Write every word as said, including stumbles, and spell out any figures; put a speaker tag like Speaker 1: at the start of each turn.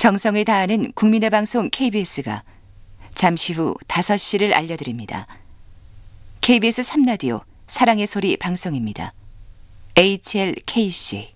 Speaker 1: 정성을 다하는 국민의 방송 케이비에스가 잠시 후 다섯 시를 알려드립니다. 케이비에스 삼 라디오 사랑의 소리 방송입니다. 에이치엘케이씨